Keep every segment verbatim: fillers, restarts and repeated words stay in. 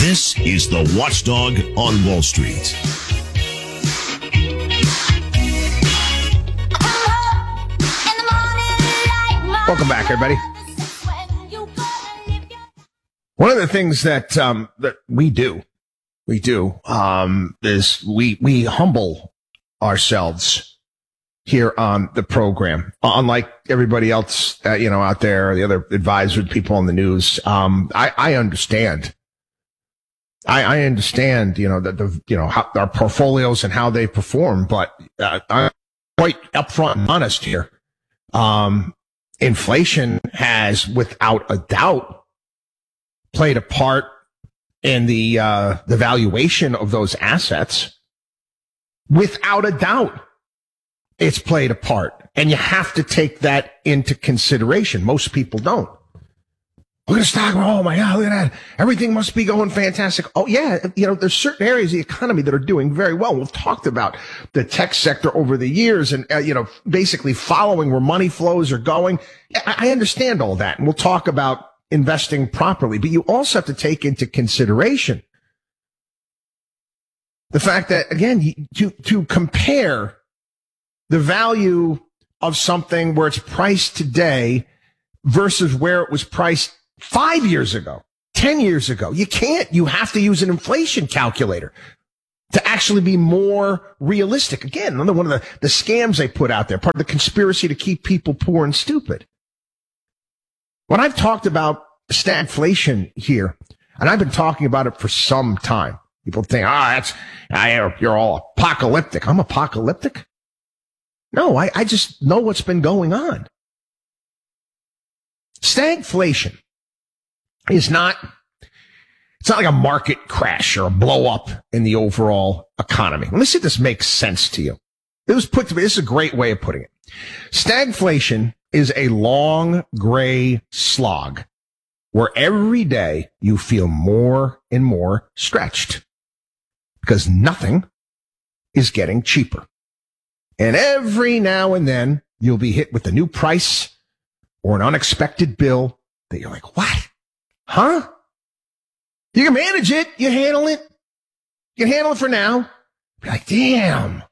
This is the Watchdog on Wall Street. Welcome back, everybody. One of the things that um, that we do, we do, um, is we we humble ourselves here on the program. Unlike everybody else, uh, you know, out there, the other advisors, people on the news. Um, I, I understand. I, I understand, you know, that the you know how, our portfolios and how they perform, but uh, I'm quite upfront and honest here. Um, inflation has, without a doubt, played a part in the uh, the valuation of those assets. Without a doubt, it's played a part, and you have to take that into consideration. Most people don't. Look at the stock. Oh my God, look at that. Everything must be going fantastic. Oh yeah. You know, there's certain areas of the economy that are doing very well. We've talked about the tech sector over the years and, uh, you know, basically following where money flows are going. I, I understand all that. And we'll talk about investing properly, but you also have to take into consideration the fact that, again, to, to compare the value of something where it's priced today versus where it was priced five years ago, ten years ago. You can't. You have to use an inflation calculator to actually be more realistic. Again, another one of the, the scams they put out there, part of the conspiracy to keep people poor and stupid. When I've talked about stagflation here, and I've been talking about it for some time, people think, ah, oh, that's, I, you're all apocalyptic. I'm apocalyptic? No, I, I just know what's been going on. Stagflation is not, it's not like a market crash or a blow up in the overall economy. Let me see if this makes sense to you. It was put to me, this is a great way of putting it. Stagflation is a long gray slog where every day you feel more and more stretched because nothing is getting cheaper. And every now and then you'll be hit with a new price or an unexpected bill that you're like, what? Huh? You can manage it. You handle it. You can handle it for now. Be like, damn.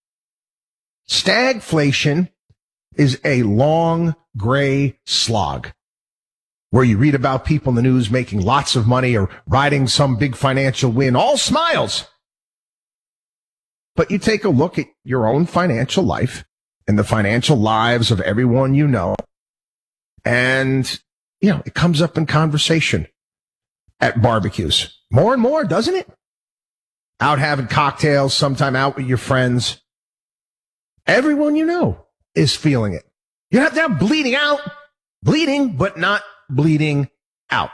Stagflation is a long gray slog where you read about people in the news making lots of money or riding some big financial win, all smiles. But you take a look at your own financial life and the financial lives of everyone you know, and, you know, it comes up in conversation at barbecues. More and more, doesn't it? Out having cocktails, sometime out with your friends. Everyone you know is feeling it. You're not there bleeding out, bleeding, but not bleeding out.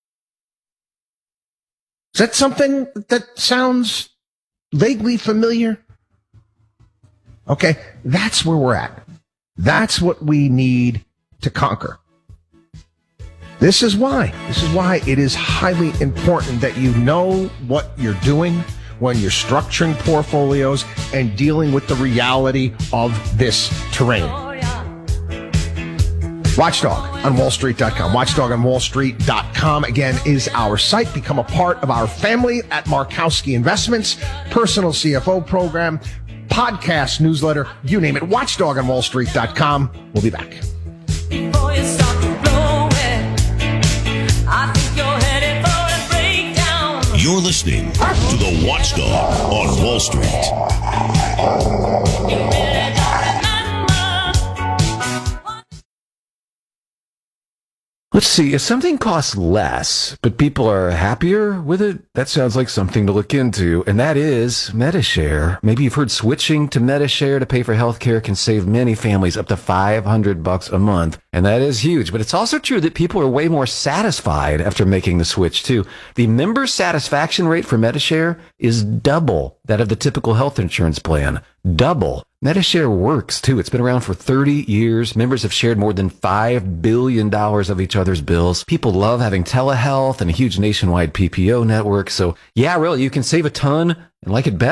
Is that something that sounds vaguely familiar? Okay, that's where we're at. That's what we need to conquer. This is why. This is why it is highly important that you know what you're doing when you're structuring portfolios and dealing with the reality of this terrain. Watchdog on Wall Street dot com. Watchdog on Wall Street dot com, again, is our site. Become a part of our family at Markowski Investments, personal C F O program, podcast, newsletter, you name it. Watchdog on Wall Street dot com. We'll be back. Before you start to blow it, I think you're headed for a breakdown. You're listening to the Watchdog on Wall Street. You really don't remember. Let's see, if something costs less, but people are happier with it, that sounds like something to look into, and that is Medi-Share. Maybe you've heard switching to Medi-Share to pay for healthcare can save many families up to five hundred bucks a month, and that is huge. But it's also true that people are way more satisfied after making the switch, too. The member satisfaction rate for Medi-Share is double that of the typical health insurance plan. Double. Medi-Share works, too. It's been around for thirty years. Members have shared more than five billion dollars of each other's bills. People love having telehealth and a huge nationwide P P O network. So, yeah, really, you can save a ton and like it better.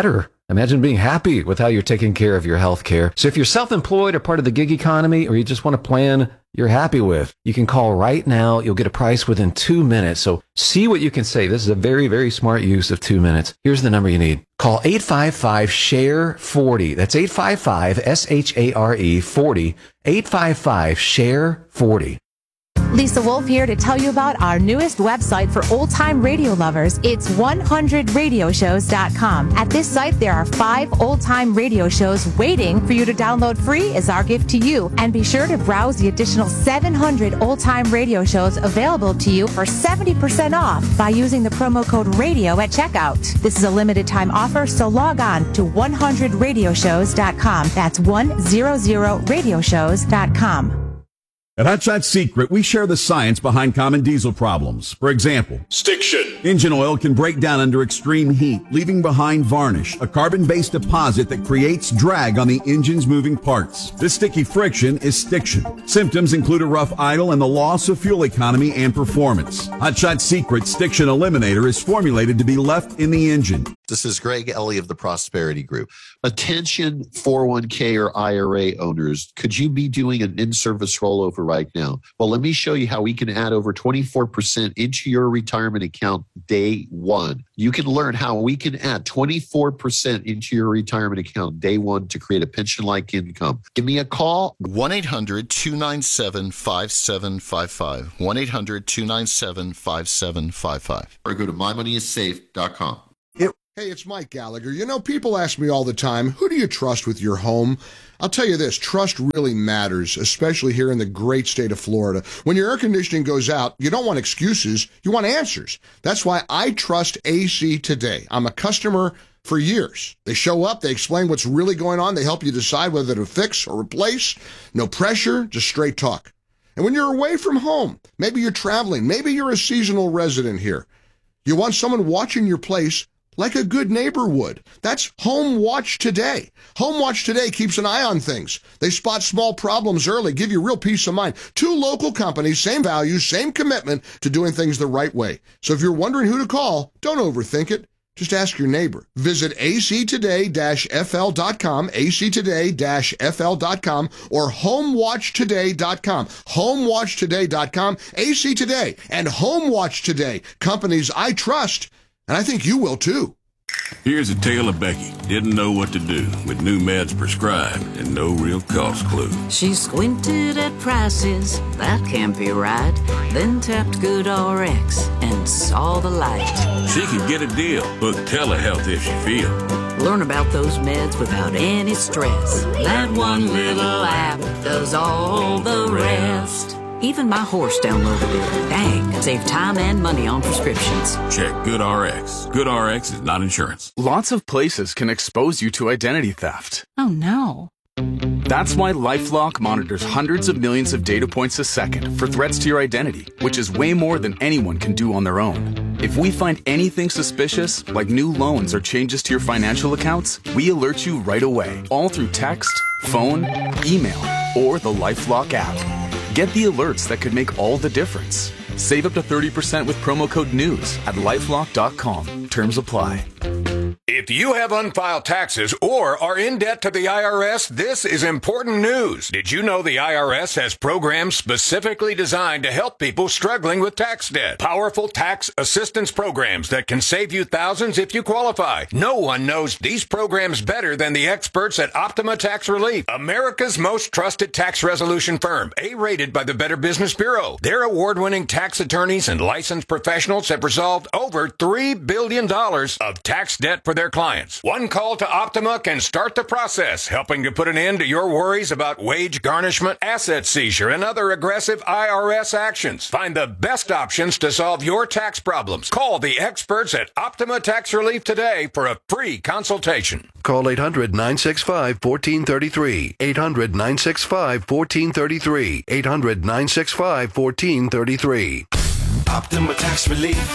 Imagine being happy with how you're taking care of your health care. So if you're self-employed or part of the gig economy, or you just want a plan you're happy with, you can call right now. You'll get a price within two minutes. So see what you can save. This is a very, very smart use of two minutes. Here's the number you need. Call eight five five, S H A R E, forty. That's eight five five, S H A R E, forty. eight five five, S H A R E, forty. Lisa Wolf here to tell you about our newest website for old-time radio lovers. It's one hundred radio shows dot com. At this site, there are five old-time radio shows waiting for you to download free as our gift to you. And be sure to browse the additional seven hundred old-time radio shows available to you for seventy percent off by using the promo code RADIO at checkout. This is a limited-time offer, so log on to one hundred radio shows dot com. That's one hundred radio shows dot com. At Hot Shot Secret, we share the science behind common diesel problems. For example, Stiction. engine oil can break down under extreme heat, leaving behind varnish, a carbon-based deposit that creates drag on the engine's moving parts. This sticky friction is stiction. Symptoms include a rough idle and the loss of fuel economy and performance. Hot Shot Secret Stiction Eliminator is formulated to be left in the engine. This is Greg Ellie of the Prosperity Group. Attention four oh one k or I R A owners, could you be doing an in-service rollover right now? Well, let me show you how we can add over twenty-four percent into your retirement account day one. You can learn how we can add twenty-four percent into your retirement account day one to create a pension-like income. Give me a call. one eight hundred, two nine seven, five seven five five. one eight hundred, two nine seven, five seven five five. Or go to my money is safe dot com. Hey, it's Mike Gallagher. You know, people ask me all the time, who do you trust with your home? I'll tell you this, trust really matters, especially here in the great state of Florida. When your air conditioning goes out, you don't want excuses, you want answers. That's why I trust A C Today. I'm a customer for years. They show up, they explain what's really going on, they help you decide whether to fix or replace. No pressure, just straight talk. And when you're away from home, maybe you're traveling, maybe you're a seasonal resident here, you want someone watching your place like a good neighbor would. That's Home Watch Today. Home Watch Today keeps an eye on things. They spot small problems early, give you real peace of mind. Two local companies, same values, same commitment to doing things the right way. So if you're wondering who to call, don't overthink it. Just ask your neighbor. Visit A C today dash F L dot com, A C today dash F L dot com, or home watch today dot com. home watch today dot com, A C Today, and Home Watch Today. Companies I trust, and I think you will too. Here's a tale of Becky. Didn't know what to do with new meds prescribed and no real cost clue. She squinted at prices, that can't be right. Then tapped GoodRx and saw the light. She could get a deal, book telehealth if she feel. Learn about those meds without any stress. That one little app does all the rest. Even my horse downloaded it. Dang, save time and money on prescriptions. Check GoodRx. GoodRx is not insurance. Lots of places can expose you to identity theft. Oh no. That's why LifeLock monitors hundreds of millions of data points a second for threats to your identity, which is way more than anyone can do on their own. If we find anything suspicious, like new loans or changes to your financial accounts, we alert you right away, all through text, phone, email, or the LifeLock app. Get the alerts that could make all the difference. Save up to thirty percent with promo code NEWS at lifelock dot com. Terms apply. If you have unfiled taxes or are in debt to the I R S, this is important news. Did you know the I R S has programs specifically designed to help people struggling with tax debt? Powerful tax assistance programs that can save you thousands if you qualify. No one knows these programs better than the experts at Optima Tax Relief, America's most trusted tax resolution firm, A-rated by the Better Business Bureau. Their award-winning tax attorneys and licensed professionals have resolved over three billion dollars of tax debt for their clients. One call to Optima can start the process, helping to put an end to your worries about wage garnishment, asset seizure, and other aggressive I R S actions. Find the best options to solve your tax problems. Call the experts at Optima Tax Relief today for a free consultation. Call eight hundred, nine six five, one four three three. eight hundred, nine six five, one four three three. eight hundred, nine six five, one four three three. Optima Tax Relief.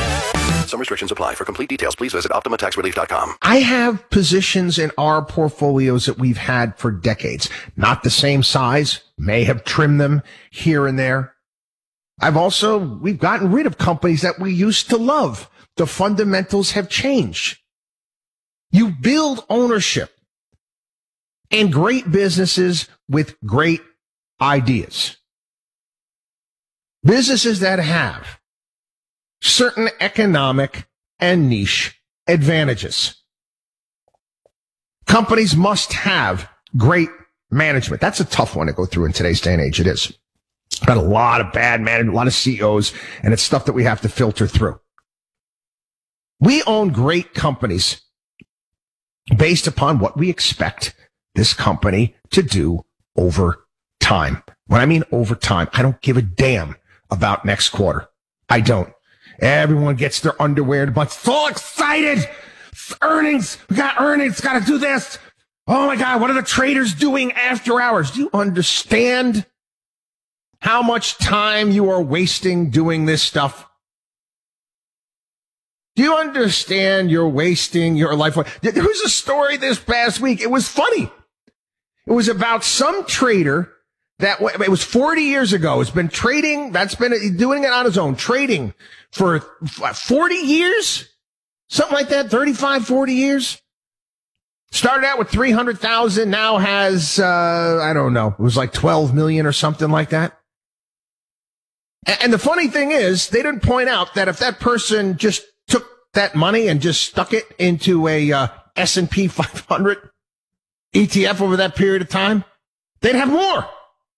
Some restrictions apply. For complete details, please visit optima tax relief dot com. I have positions in our portfolios that we've had for decades. Not the same size, may have trimmed them here and there. I've also, we've gotten rid of companies that we used to love. The fundamentals have changed. You build ownership in great businesses with great ideas. Businesses that have certain economic and niche advantages. Companies must have great management. That's a tough one to go through in today's day and age. It is. Got a lot of bad management, a lot of C E Os, and it's stuff that we have to filter through. We own great companies based upon what we expect this company to do over time. When I mean over time, I don't give a damn about next quarter. I don't. Everyone gets their underwear in a bunch. So excited. Earnings. We got earnings. Got to do this. Oh my God. What are the traders doing after hours? Do you understand how much time you are wasting doing this stuff? Do you understand you're wasting your life? There was a story this past week. It was funny. It was about some trader that it was forty years ago. It's been trading. That's been doing it on his own, trading for forty years, something like that, thirty-five, forty years. Started out with three hundred thousand. Now has, uh, I don't know. It was like twelve million or something like that. And the funny thing is they didn't point out that if that person just took that money and just stuck it into a uh, S and P five hundred E T F over that period of time, they'd have more.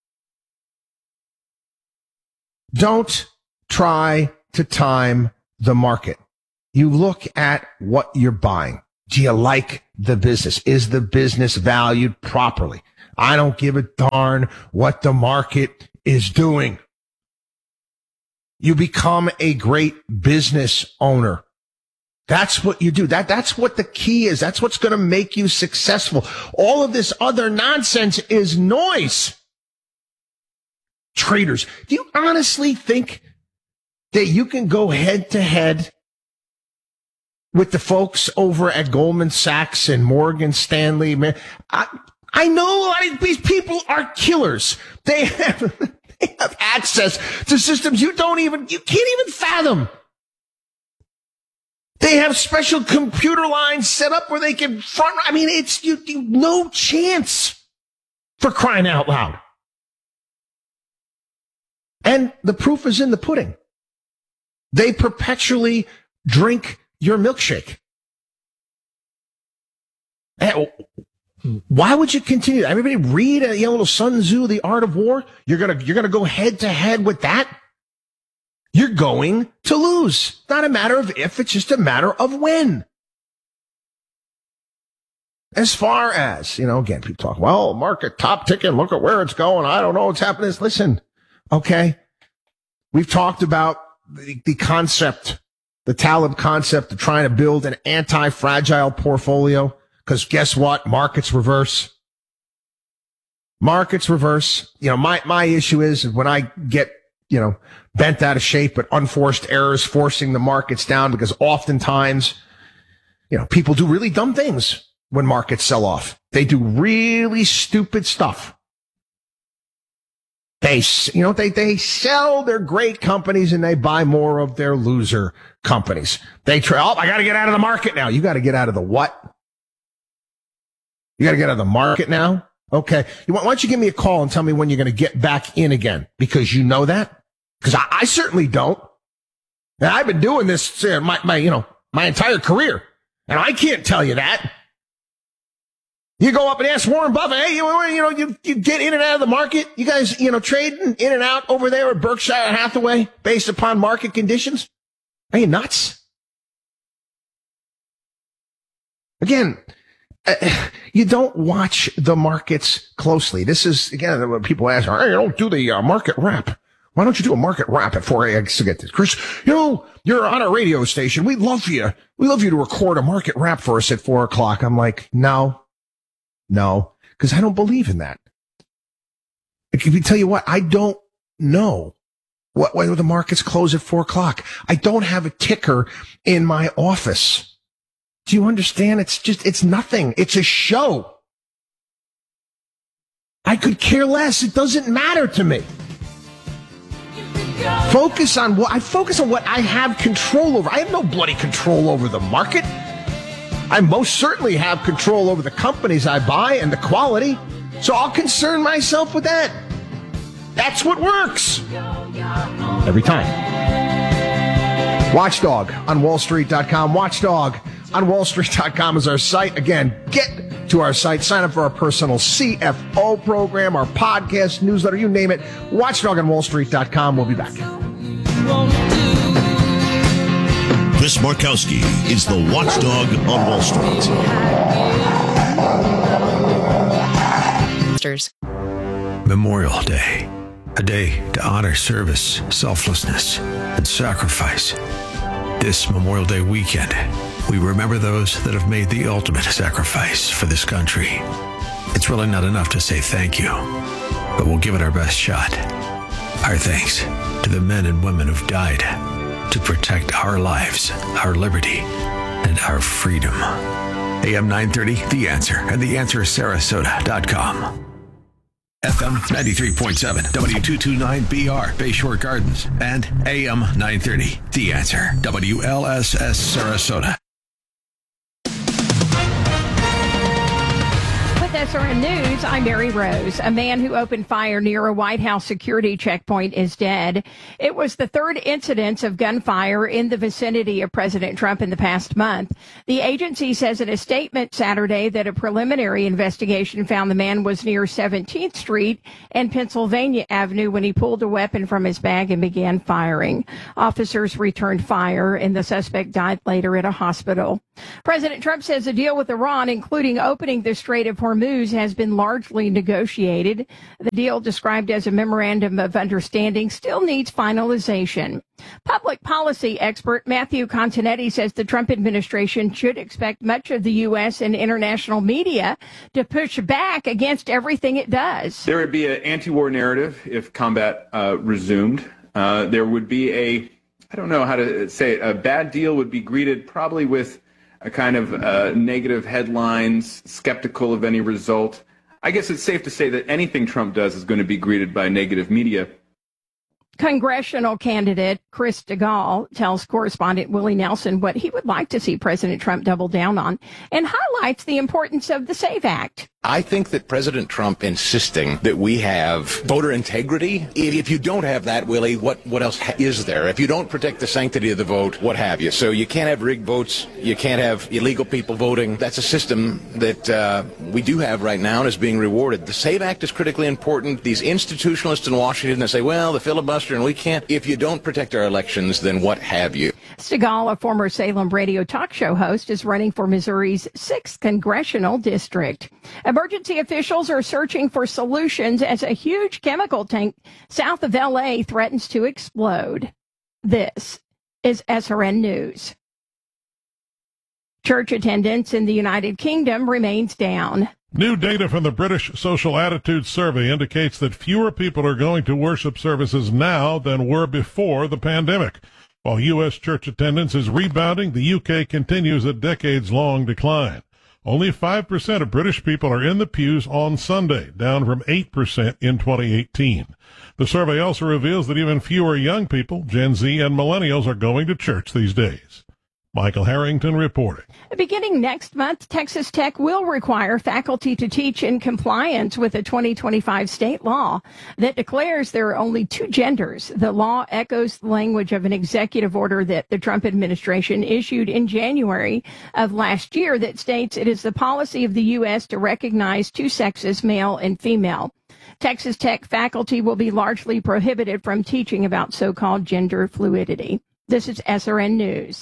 Don't try to time the market. You look at what you're buying. Do you like the business? Is the business valued properly? I don't give a darn what the market is doing. You become a great business owner. That's what you do. That, that's what the key is. That's what's going to make you successful. All of this other nonsense is noise. Traders, do you honestly think that you can go head to head with the folks over at Goldman Sachs and Morgan Stanley? Man, I, I know a lot of these people are killers. They have, they have access to systems you don't even, you can't even fathom. They have special computer lines set up where they can front. I mean, it's you, you no chance, for crying out loud. And the proof is in the pudding. They perpetually drink your milkshake. And why would you continue? Everybody read a you know, little Sun Tzu, The Art of War. You're gonna you're gonna go head to head with that. You're going to lose. It's not a matter of if, it's just a matter of when. As far as, you know, again, people talk, well, market top ticking, look at where it's going. I don't know what's happening. Listen, okay. We've talked about the, the concept, the Taleb concept of trying to build an anti-fragile portfolio. Because guess what? Markets reverse. Markets reverse. You know, my, my issue is when I get, you know, bent out of shape, but unforced errors forcing the markets down, because oftentimes, you know, people do really dumb things when markets sell off. They do really stupid stuff. They, you know, they, they sell their great companies and they buy more of their loser companies. They try, oh, I got to get out of the market now. You got to get out of the what? You got to get out of the market now? Okay. You want, why don't you give me a call and tell me when you're going to get back in again? Because you know that? Because I, I certainly don't. And I've been doing this uh, my, my, you know, my entire career. And I can't tell you that. You go up and ask Warren Buffett, hey, you, you know, you, you get in and out of the market. You guys, you know, trading in and out over there at Berkshire Hathaway based upon market conditions. Are you nuts? Again, uh, you don't watch the markets closely. This is, again, when people ask, hey, you don't do the uh, market wrap. Why don't you do a market wrap at four a.m. to get this? Chris, you know, you're on a radio station. We'd love you. We'd love you to record a market wrap for us at four o'clock. I'm like, no, no, because I don't believe in that. I can tell you what, I don't know what, whether the markets close at four o'clock. I don't have a ticker in my office. Do you understand? It's just, it's nothing. It's a show. I could care less. It doesn't matter to me. Focus on what I focus on what I have control over. I have no bloody control over the market. I most certainly have control over the companies I buy and the quality, so I'll concern myself with that. That's what works. Every time. Watchdog on wall street dot com. Watchdog on wall street dot com is our site. Again, get to our site. Sign up for our personal C F O program, our podcast, newsletter, you name it. Watchdog on wall street dot com. We'll be back. Chris Markowski is the Watchdog on Wall Street. Memorial Day, a day to honor service, selflessness, and sacrifice. This Memorial Day weekend, we remember those that have made the ultimate sacrifice for this country. It's really not enough to say thank you, but we'll give it our best shot. Our thanks to the men and women who've died to protect our lives, our liberty, and our freedom. A M nine thirty, The Answer, and the answer sarasota dot com. F M ninety-three point seven, W two twenty-nine B R, Bayshore Gardens, and A M nine thirty, The Answer, W L S S Sarasota. With S R N News, I'm Mary Rose. A man who opened fire near a White House security checkpoint is dead. It was the third incidence of gunfire in the vicinity of President Trump in the past month. The agency says in a statement Saturday that a preliminary investigation found the man was near seventeenth Street and Pennsylvania Avenue when he pulled a weapon from his bag and began firing. Officers returned fire, and the suspect died later at a hospital. President Trump says a deal with Iran, including opening the Strait of Hormuz, has been largely negotiated. The deal, described as a memorandum of understanding, still needs finalization. Public policy expert Matthew Continetti says the Trump administration should expect much of the U S and international media to push back against everything it does. There would be an anti-war narrative if combat uh, resumed. Uh, there would be a, I don't know how to say it, a bad deal would be greeted probably with a kind of uh, negative headlines, skeptical of any result. I guess it's safe to say that anything Trump does is going to be greeted by negative media. Congressional candidate Chris DeGaulle tells correspondent Willie Nelson what he would like to see President Trump double down on and highlights the importance of the SAVE Act. I think that President Trump insisting that we have voter integrity, if you don't have that, Willie, what, what else is there? If you don't protect the sanctity of the vote, what have you? So you can't have rigged votes. You can't have illegal people voting. That's a system that uh, we do have right now and is being rewarded. The SAVE Act is critically important. These institutionalists in Washington that say, well, the filibuster and we can't. If you don't protect our elections, then what have you? DeGaulle, a former Salem radio talk show host, is running for Missouri's sixth congressional district. Emergency officials are searching for solutions as a huge chemical tank south of L A threatens to explode. This is S R N News. Church attendance in the United Kingdom remains down. New data from the British Social Attitudes Survey indicates that fewer people are going to worship services now than were before the pandemic. While U S church attendance is rebounding, the U K continues a decades-long decline. Only five percent of British people are in the pews on Sunday, down from eight percent in twenty eighteen. The survey also reveals that even fewer young people, Gen Z and millennials, are going to church these days. Michael Harrington reporting. Beginning next month, Texas Tech will require faculty to teach in compliance with a twenty twenty-five state law that declares there are only two genders. The law echoes the language of an executive order that the Trump administration issued in January of last year that states it is the policy of the U S to recognize two sexes, male and female. Texas Tech faculty will be largely prohibited from teaching about so-called gender fluidity. This is S R N News.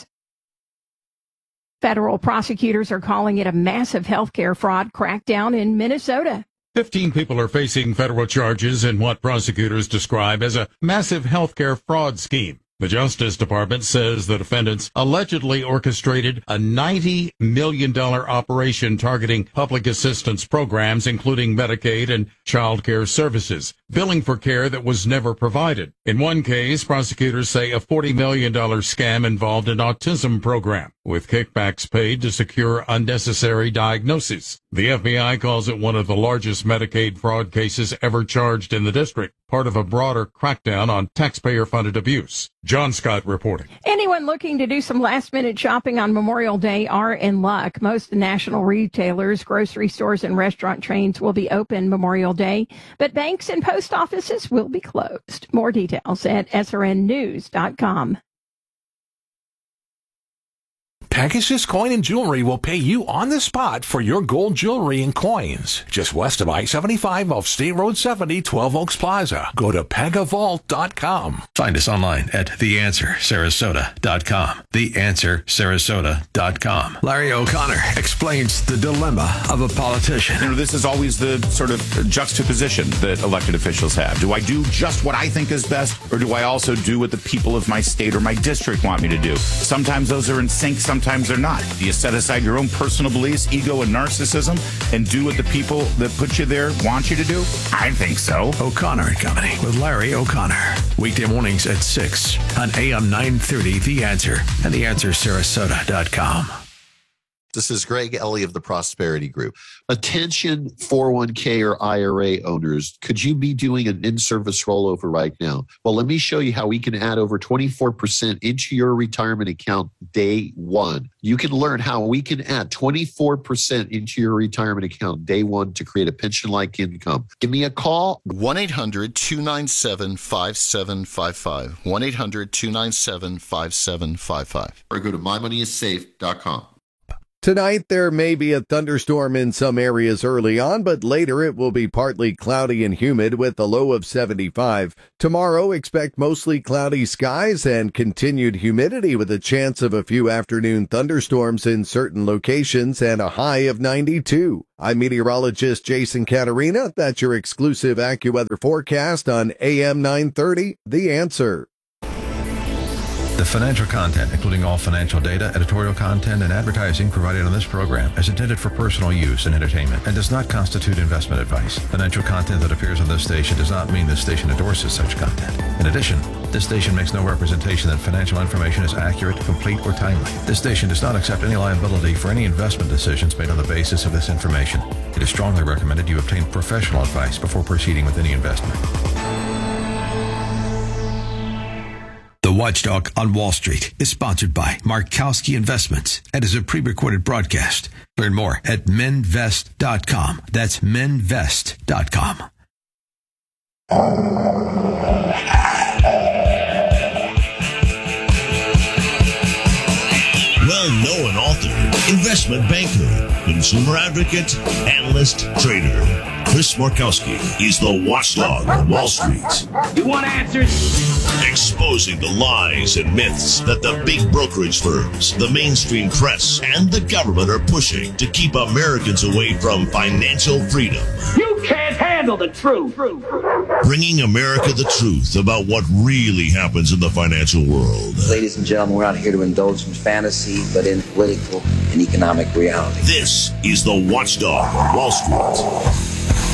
Federal prosecutors are calling it a massive healthcare fraud crackdown in Minnesota. Fifteen people are facing federal charges in what prosecutors describe as a massive healthcare fraud scheme. The Justice Department says the defendants allegedly orchestrated a ninety million dollars operation targeting public assistance programs, including Medicaid and child care services. billing for care that was never provided. In one case, prosecutors say a forty million dollars scam involved an autism program, with kickbacks paid to secure unnecessary diagnoses. The F B I calls it one of the largest Medicaid fraud cases ever charged in the district, part of a broader crackdown on taxpayer-funded abuse. John Scott reporting. Anyone looking to do some last-minute shopping on Memorial Day are in luck. Most national retailers, grocery stores, and restaurant chains will be open Memorial Day, but banks and post offices will be closed. More details at S R N news dot com. Pegasus Coin and Jewelry will pay you on the spot for your gold jewelry and coins. Just west of I seventy-five off State Road seventy, twelve Oaks Plaza. Go to pega vault dot com. Find us online at the answer sarasota dot com. the answer sarasota dot com. Larry O'Connor explains the dilemma of a politician. You know, this is always the sort of juxtaposition that elected officials have. Do I do just what I think is best, or do I also do what the people of my state or my district want me to do? Sometimes those are in sync, sometimes they're not. Do you set aside your own personal beliefs, ego, and narcissism and do what the people that put you there want you to do? I think so. O'Connor and Company with Larry O'Connor. Weekday mornings at six on A M nine thirty, The Answer, and the answer sarasota dot com. This is Greg Ellie of the Prosperity Group. Attention four oh one k or I R A owners, could you be doing an in-service rollover right now? Well, let me show you how we can add over twenty-four percent into your retirement account day one. You can learn how we can add twenty-four percent into your retirement account day one to create a pension-like income. Give me a call. one eight hundred two nine seven five seven five five. one eight hundred two nine seven five seven five five. Or go to my money is safe dot com. Tonight, there may be a thunderstorm in some areas early on, but later it will be partly cloudy and humid with a low of seventy-five. Tomorrow, expect mostly cloudy skies and continued humidity with a chance of a few afternoon thunderstorms in certain locations and a high of ninety-two. I'm meteorologist Jason Caterina. That's your exclusive AccuWeather forecast on A M nine thirty, The Answer. The financial content, including all financial data, editorial content, and advertising provided on this program is intended for personal use and entertainment and does not constitute investment advice. Financial content that appears on this station does not mean this station endorses such content. In addition, this station makes no representation that financial information is accurate, complete, or timely. This station does not accept any liability for any investment decisions made on the basis of this information. It is strongly recommended you obtain professional advice before proceeding with any investment. The Watchdog on Wall Street is sponsored by Markowski Investments and is a pre-recorded broadcast. Learn more at menvest dot com. That's menvest dot com. Well-known author, investment banker, consumer advocate, analyst, trader. Chris Markowski is the watchdog on Wall Street. You want answers? Exposing the lies and myths that the big brokerage firms, the mainstream press, and the government are pushing to keep Americans away from financial freedom. You can't handle the truth. Bringing America the truth about what really happens in the financial world. Ladies and gentlemen, we're not here to indulge in fantasy, but in political and economic reality. This is the Watchdog on Wall Street.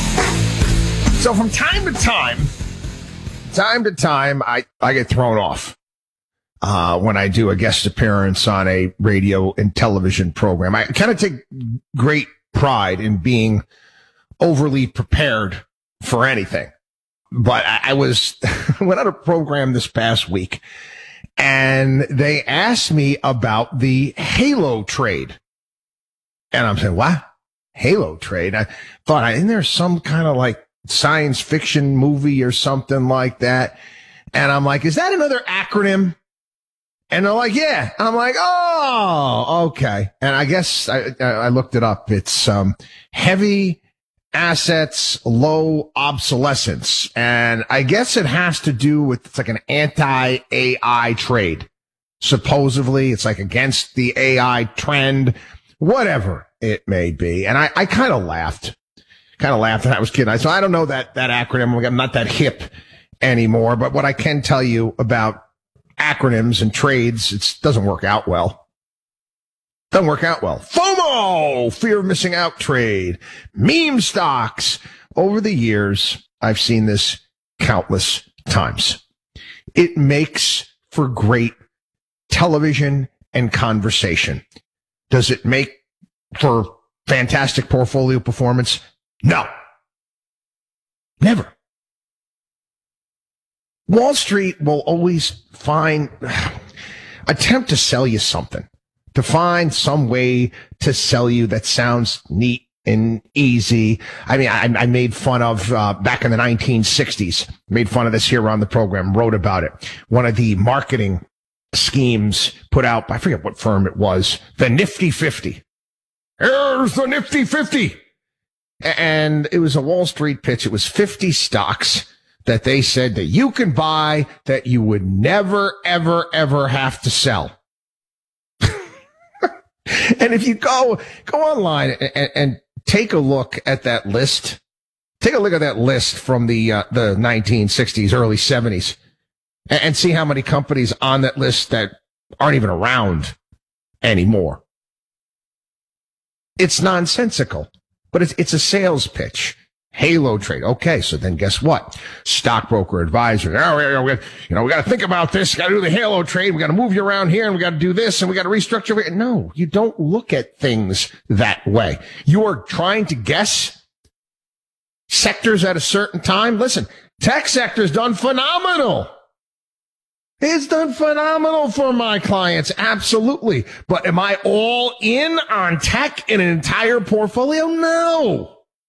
So from time to time, time to time, I, I get thrown off uh, when I do a guest appearance on a radio and television program. I kind of take great pride in being overly prepared for anything. But I, I was went on a program this past week, and they asked me about the Halo trade. And I'm saying, what? Halo trade? I thought, isn't there some kind of like science fiction movie or something like that? And I'm like, is that another acronym? And they're like, yeah. And I'm like, oh, okay. And I guess I, I looked it up. It's um, heavy assets, low obsolescence. And I guess it has to do with, it's like an anti-A I trade. Supposedly, it's like against the A I trend, whatever it may be. And I, I kind of laughed. Kind of laughed and I was kidding. I, so I don't know that, that acronym. I'm not that hip anymore, but what I can tell you about acronyms and trades, it doesn't work out well. Doesn't work out well. FOMO, fear of missing out trade, meme stocks. Over the years, I've seen this countless times. It makes for great television and conversation. Does it make for fantastic portfolio performance? No. Never. Wall Street will always find, attempt to sell you something, to find some way to sell you that sounds neat and easy. I mean, I, I made fun of, uh, back in the nineteen sixties, made fun of this here on the program, wrote about it. One of the marketing schemes put out, I forget what firm it was, the Nifty fifty. Here's the Nifty fifty. And it was a Wall Street pitch. It was fifty stocks that they said that you can buy that you would never, ever, ever have to sell. And if you go, go online and, and take a look at that list, take a look at that list from the, uh, the nineteen sixties, early seventies, and, and see how many companies on that list that aren't even around anymore. It's nonsensical, but it's, it's a sales pitch. Halo trade. Okay, so then guess what? Stockbroker advisor. Oh, you know, we got to think about this. Got to do the halo trade. We got to move you around here, and we got to do this, and we got to restructure. No, you don't look at things that way. You are trying to guess sectors at a certain time. Listen, tech sector's done phenomenal. It's done phenomenal for my clients. Absolutely. But am I all in on tech in an entire portfolio? No.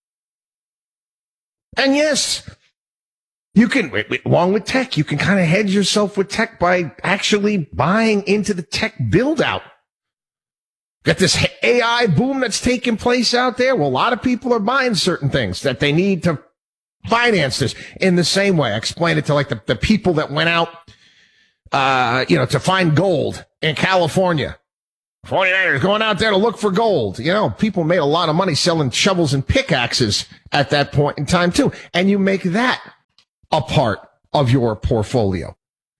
And yes, you can, along with tech, you can kind of hedge yourself with tech by actually buying into the tech build out. Got this A I boom that's taking place out there. Well, a lot of people are buying certain things that they need to finance this in the same way. I explained it to like the, the people that went out, uh, you know, to find gold in California. forty-niners going out there to look for gold. You know, people made a lot of money selling shovels and pickaxes at that point in time, too. And you make that a part of your portfolio.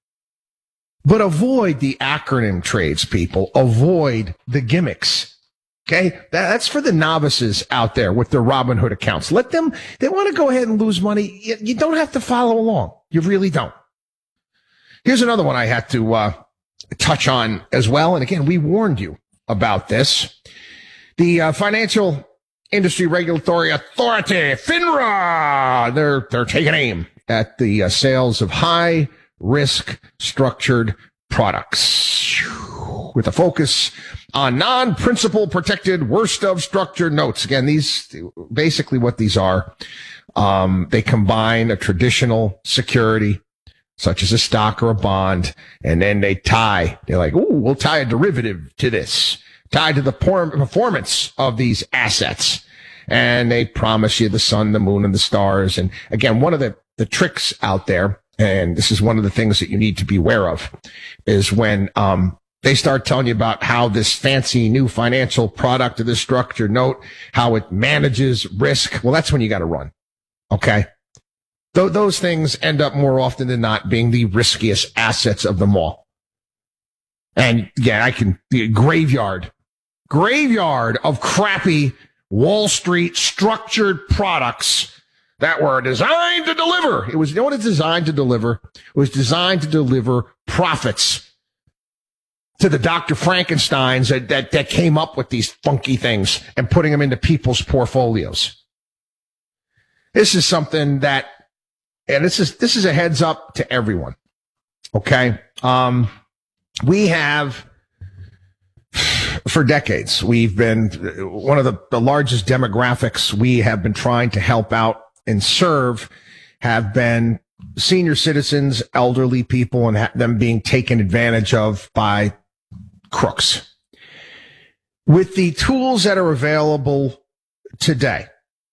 But avoid the acronym trades, people. Avoid the gimmicks. Okay? That, that's for the novices out there with their Robinhood accounts. Let them, they want to go ahead and lose money. You, you don't have to follow along. You really don't. Here's another one I had to, uh, touch on as well. And again, we warned you about this. The uh, Financial Industry Regulatory Authority, FINRA, they're, they're taking aim at the uh, sales of high risk structured products with a focus on non-principal protected worst of structured notes. Again, these basically what these are. Um, they combine a traditional security such as a stock or a bond, and then they tie, they're like, ooh, we'll tie a derivative to this, tied to the performance of these assets. And they promise you the sun, the moon, and the stars. And again, one of the, the tricks out there, and this is one of the things that you need to be aware of, is when um they start telling you about how this fancy new financial product or this structured note, how it manages risk. Well, that's when you got to run. Okay. Th- those things end up more often than not being the riskiest assets of them all. And yeah, I can, the graveyard, graveyard of crappy Wall Street structured products that were designed to deliver. It was, you know what it's designed to deliver? It was designed to deliver profits to the Doctor Frankensteins that, that, that came up with these funky things and putting them into people's portfolios. This is something that, and this is, this is a heads up to everyone. Okay. Um, we have for decades, we've been one of the, the largest demographics we have been trying to help out and serve have been senior citizens, elderly people, and ha- them being taken advantage of by crooks. With the tools that are available today,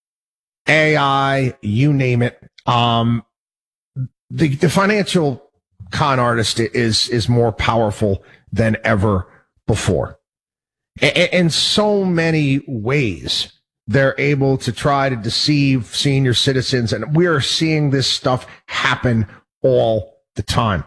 A I, you name it, um, the, the financial con artist is, is more powerful than ever before. A- in so many ways, they're able to try to deceive senior citizens, and we are seeing this stuff happen all the time.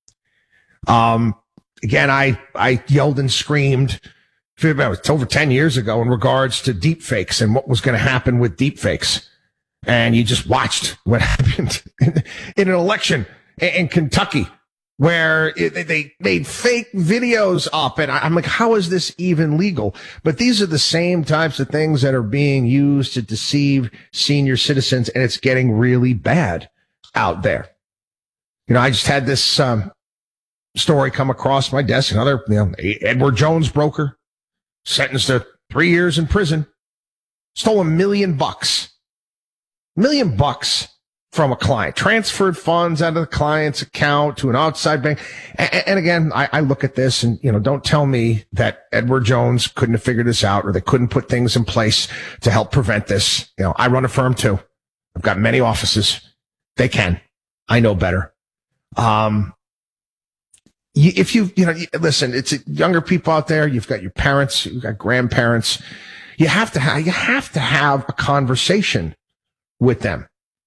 Um, again, I, I yelled and screamed, it was over ten years ago in regards to deep fakes and what was going to happen with deep fakes. And you just watched what happened in, in an election in, in Kentucky where it, they made fake videos up. And I, I'm like, how is this even legal? But these are the same types of things that are being used to deceive senior citizens. And it's getting really bad out there. You know, I just had this um, story come across my desk. Another, you know, Edward Jones broker sentenced to three years in prison, stole a million bucks. Million bucks from a client, transferred funds out of the client's account to an outside bank. And, and again, I, I look at this and, you know, don't tell me that Edward Jones couldn't have figured this out or they couldn't put things in place to help prevent this. You know, I run a firm too. I've got many offices. They can. I know better. Um, you, if you, you know, listen, it's younger people out there. You've got your parents, you've got grandparents. You have to have, you have to have a conversation with them.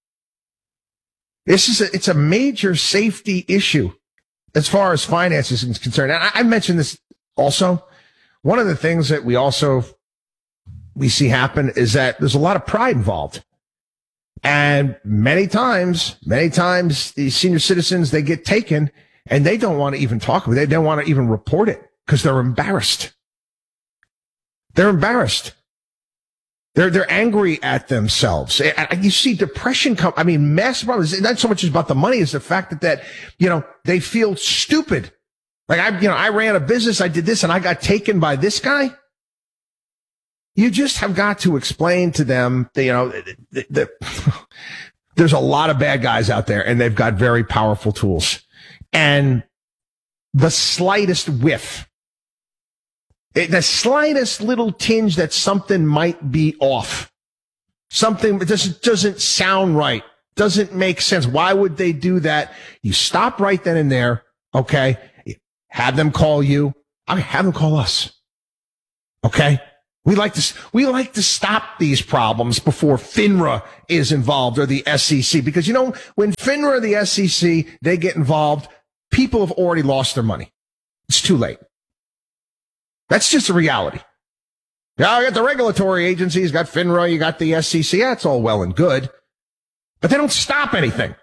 This is a, it's a major safety issue as far as finances is concerned. And I, I mentioned this also. One of the things that we also, we see happen is that there's a lot of pride involved. And many times, many times these senior citizens, they get taken and they don't want to even talk about it. They don't want to even report it because they're embarrassed. They're embarrassed. They're, they're angry at themselves. You see depression come, I mean, massive problems. It's not so much about the money as the fact that, that, you know, they feel stupid. Like I, you know, I ran a business, I did this and I got taken by this guy. You just have got to explain to them that, you know, that, that there's a lot of bad guys out there and they've got very powerful tools. And the slightest whiff, the slightest little tinge that something might be off, something that just doesn't sound right, doesn't make sense. Why would they do that? You stop right then and there, okay? Have them call you. I mean, have them call us, okay? We like to we like to stop these problems before FINRA is involved or the S E C, because you know when FINRA or the S E C they get involved, people have already lost their money. It's too late. That's just a reality. Now, you got the regulatory agencies, you got FINRA, you got the S E C. That's all well and good. But they don't stop anything.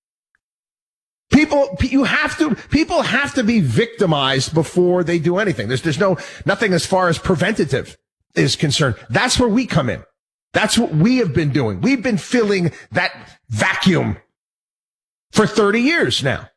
People, you have to, people have to be victimized before they do anything. There's, there's no, nothing as far as preventative is concerned. That's where we come in. That's what we have been doing. We've been filling that vacuum for thirty years now.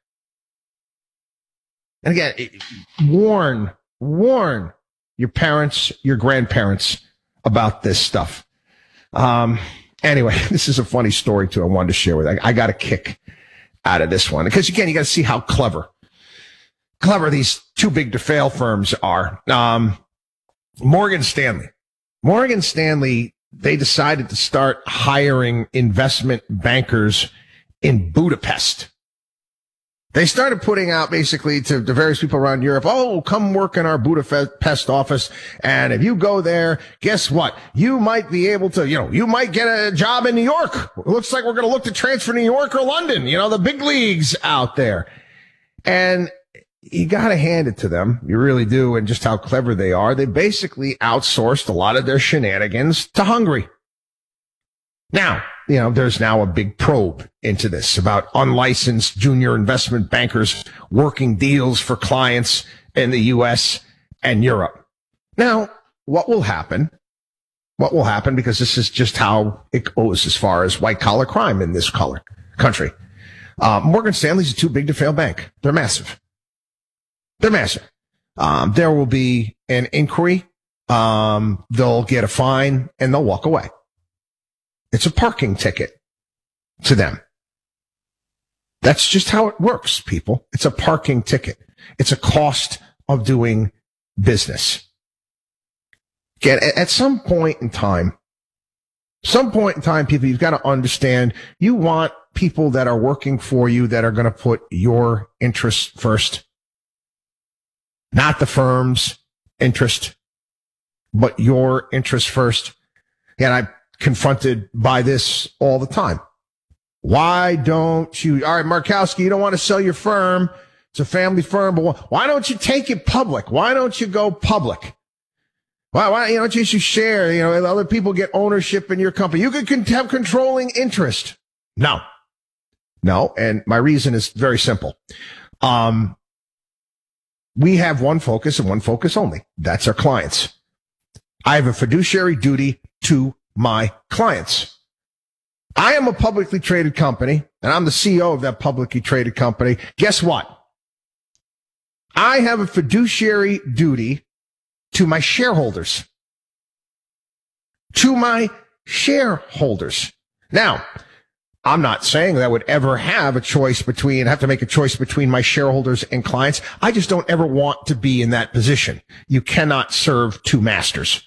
And again, warn Warn your parents, your grandparents about this stuff. Um, anyway, this is a funny story too. I wanted to share with you. I, I got a kick out of this one because again, you got to see how clever, clever these too big to fail firms are. Um, Morgan Stanley, Morgan Stanley, they decided to start hiring investment bankers in Budapest. They started putting out basically to the various people around Europe, oh, come work in our Budapest office. And if you go there, guess what? You might be able to, you know, you might get a job in New York. It looks like we're going to look to transfer New York or London, you know, the big leagues out there. And you got to hand it to them. You really do. And just how clever they are. They basically outsourced a lot of their shenanigans to Hungary. Now, you know, there's now a big probe into this about unlicensed junior investment bankers working deals for clients in the U S and Europe. Now, what will happen? What will happen? Because this is just how it goes as far as white collar crime in this color country. Uh, Morgan Stanley's a too big to fail bank. They're massive. They're massive. Um, there will be an inquiry. Um, they'll get a fine and they'll walk away. It's a parking ticket to them. That's just how it works, people. It's a parking ticket. It's a cost of doing business. Again, at some point in time, some point in time, people, you've got to understand you want people that are working for you that are going to put your interests first, not the firm's interest, but your interest first. And I confronted by this all the time. Why don't you, all right, Markowski, you don't want to sell your firm. It's a family firm, but why don't you take it public? Why don't you go public? Why, why, you know, just you share, you know, other people get ownership in your company. You could have controlling interest. No. No. And my reason is very simple. Um, we have one focus and one focus only. That's our clients. I have a fiduciary duty to my clients. I am a publicly traded company, and I'm the C E O of that publicly traded company. Guess what? I have a fiduciary duty to my shareholders. To my shareholders. Now, I'm not saying that I would ever have a choice between, have to make a choice between my shareholders and clients. I just don't ever want to be in that position. You cannot serve two masters.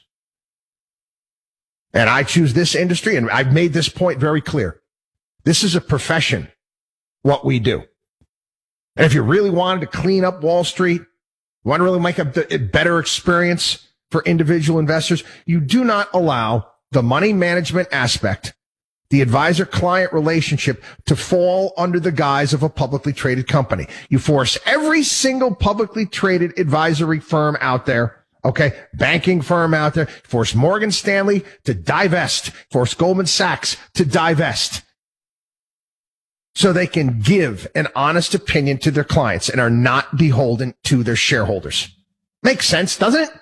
And I choose this industry, and I've made this point very clear. This is a profession, what we do. And if you really wanted to clean up Wall Street, want to really make a, a better experience for individual investors, you do not allow the money management aspect, the advisor-client relationship, to fall under the guise of a publicly traded company. You force every single publicly traded advisory firm out there, okay, banking firm out there, force Morgan Stanley to divest, force Goldman Sachs to divest, so they can give an honest opinion to their clients and are not beholden to their shareholders. Makes sense, doesn't it?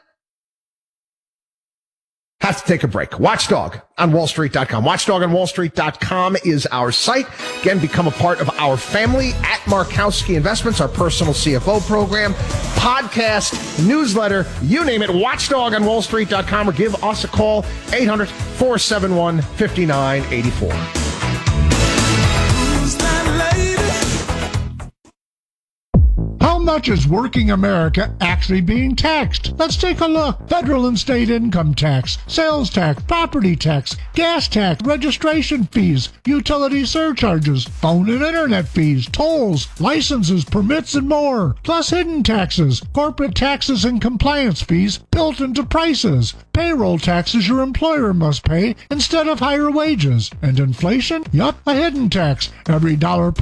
Have to take a break. Watchdog on wall street dot com. watchdog on wall street dot com is our site. Again, become a part of our family at Markowski Investments, our personal C F O program, podcast, newsletter, you name it. watchdog on wall street dot com, or give us a call, eight hundred, four seven one, five nine eight four. How much is working America actually being taxed? Let's take a look. Federal and state income tax, sales tax, property tax, gas tax, registration fees, utility surcharges, phone and internet fees, tolls, licenses, permits, and more. Plus hidden taxes, corporate taxes and compliance fees built into prices, payroll taxes your employer must pay instead of higher wages, and inflation? Yup, a hidden tax. Every dollar